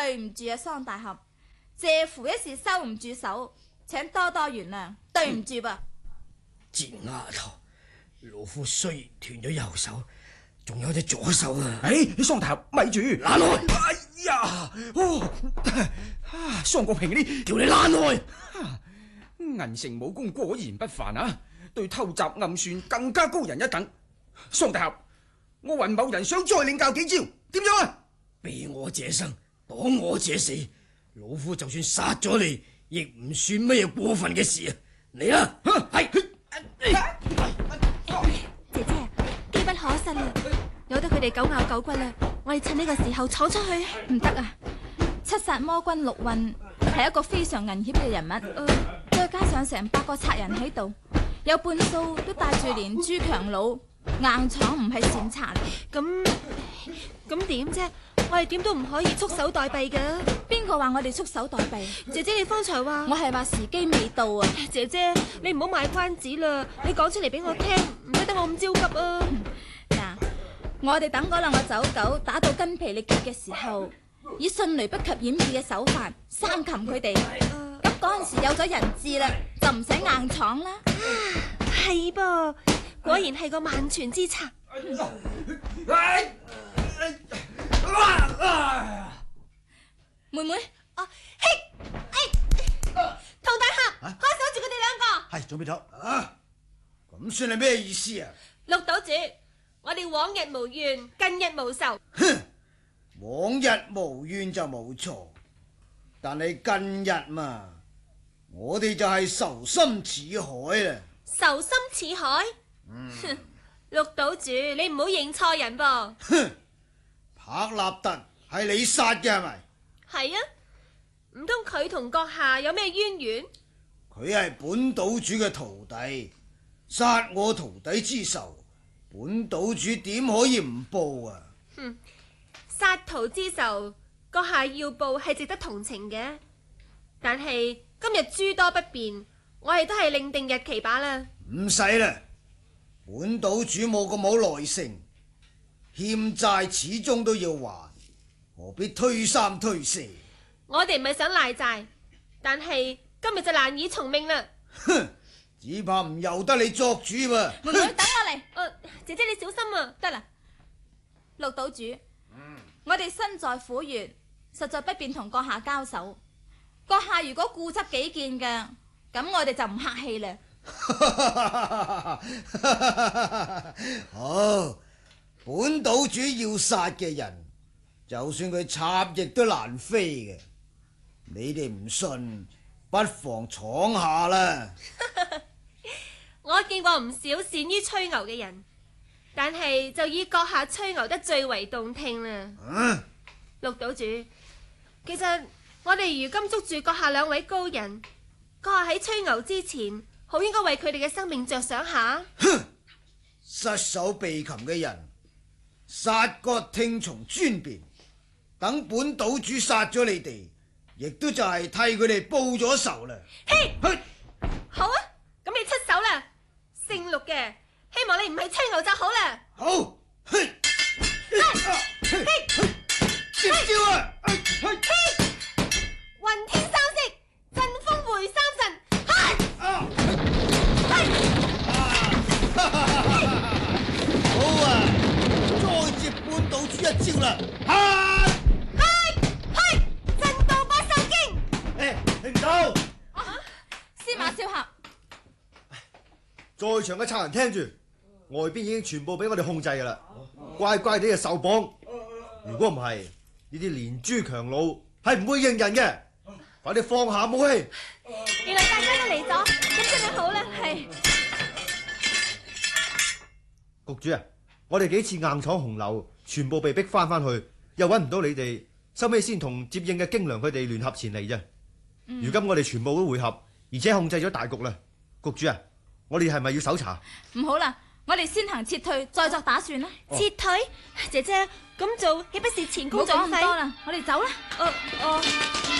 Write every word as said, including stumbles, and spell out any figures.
對唔住啊，桑大俠，謝父一時收唔住手，請多多原諒，對唔住噃。 賤丫頭，老夫雖然斷咗右手，仲有隻左手啊！ 哎，桑大俠咪住，攔開！哎呀，哦，啊，桑國平呢？ 叫你攔開！ 銀城武功果然不凡啊，對偷襲暗算更加高人一等。桑大俠，我雲某人想再領教幾招，點樣啊？ 避我者生，擋我者死。老夫就算殺咗你，亦唔算乜嘢過分嘅事啊！嚟啦，係。 姐姐，機不可失啦，由得佢哋狗咬狗骨啦。我哋趁呢個時候闖出去。 唔得啊！七殺魔軍陸運係一個非常危險嘅人物，呃、再加上成百個賊人喺度，有半數都帶住連珠強弩，硬闖唔係善賊。 咁咁點啫？我哋點都唔可以束手待斃噶。 邊個話我哋束手待斃？ 姐姐，你方才話我係話時機未到啊！ 姐姐，你唔好賣關子啦，你講出嚟俾我聽，唔使得我咁焦急啊！ 嗱、嗯，我哋等嗰兩個走狗打到筋疲力竭嘅時候，以迅雷不及掩耳嘅手法生擒佢哋，咁嗰陣時有咗人質啦，就唔使硬闖啦。 係噃，果然係個萬全之策。 妹妹， 啊，嘿，哎，唐大俠，看守住佢哋兩個。 係，做咩咗？啊，咁算係咩意思啊？ 陸島主，我哋往日無怨，近日無仇。 哼，往日無怨就冇錯，但係近日嘛，我哋就係仇心似海啦。 仇心似海？ 嗯， 哼，陸島主，你唔好認錯人噃。 哼，柏立特係你殺嘅係咪？ 係啊，唔通佢同閣下有咩淵源？ 佢係本島主嘅徒弟，殺我徒弟之仇，本島主點可以唔報啊？ 哼，殺徒之仇，閣下要報係值得同情嘅，但係今日諸多不便，我哋都係另定日期罷啦。 唔使啦，本島主冇咁好耐性，欠債始終都要還，何必推三推四？ 我哋唔係想賴債，但係今日就難以從命啦。 哼，只怕唔由得你作主喎。 妹妹等我嚟。 呃，姐姐你小心啊！ 得啦，陸島主， 嗯， 我哋身在虎穴，實在不便同閣下交手。閣下如果固執己見嘅，咁我哋就唔客氣啦。 好，本島主要殺嘅人，就算佢插翼都難飛嘅。你哋唔信，不妨闖下啦。 我見過唔少善於吹牛嘅人，但係就以閣下吹牛得最為動聽啦。 啊， 陸島主，其實我哋如今捉住閣下兩位高人，閣下喺吹牛之前，好應該為佢哋嘅生命着想下。 哼，失手被擒嘅人，殺割聽從尊便，等本島主殺咗你哋，亦都就係替佢哋報咗仇啦。 嘿， 嘿， 好啊，咁你出手啦，姓陸嘅，希望你唔係吹牛就好啦。 好，嘿，嘿，嘿，接招啊！嘿， 雲天三式，陣風回三神。 啊，好啊，再接本島主一招啦！哈， 嘿，震道八獸經。 誒，停手！ 司馬少俠， 在場嘅賊人聽住，外邊已經全部俾我哋控制噶啦，乖乖地就受綁。如果唔係，呢啲連珠強弩係唔會認人嘅。快啲放下武器！ 原來大家都嚟咗，咁真係好啦。係局主啊，我哋幾次硬闖紅樓，全部被逼翻翻去，又揾唔到你哋，收尾先同接應嘅京良佢哋聯合前嚟啫。嗯、如今我哋全部都會合，而且控制咗大局啦。局主啊，我哋係咪要搜查？ 唔好啦，我哋先行撤退，再作打算啦。 撤退，姐姐咁做豈不是前功盡廢？ 唔好講咁多啦，我哋走啦。 哦哦。